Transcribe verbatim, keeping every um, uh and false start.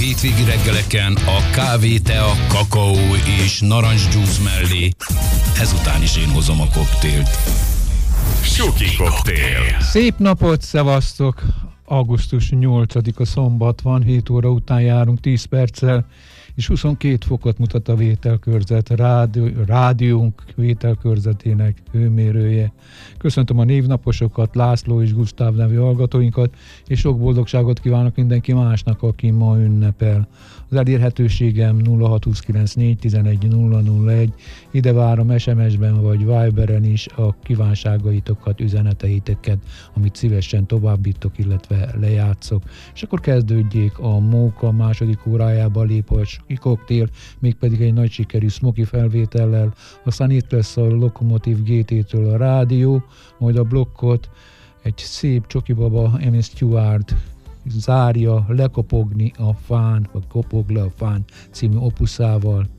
hétvégi reggeleken a kávé, tea, kakaó és narancsdzsúsz mellé ezután is én hozom a koktélt. Suki koktél. Szép napot, szevasztok! augusztus nyolcadika szombat van, hét óra után járunk tíz perccel, és huszonkét fokot mutat a vételkörzet, rádió, rádiónk vételkörzetének hőmérője. Köszöntöm a névnaposokat, László és Gusztáv nevű hallgatóinkat, és sok boldogságot kívánok mindenki másnak, aki ma ünnepel. Az elérhetőségem nulla hat huszonkilenc négy tizenegy nulla nulla egy, ide várom es em es-ben vagy Viberen is a kívánságaitokat, üzeneteiteket, amit szívesen továbbítok, illetve lejátszok. És akkor kezdődjék a Móka második órájába lép a Suki koktél, mégpedig egy nagy sikerű Smoky felvétellel, aztán itt lesz a Lokomotív gé té-től a rádió, majd a blokkot egy szép csokibaba Amy Stewart zárja Lekopogni a fán, vagy Kopog le a fán című opuszával.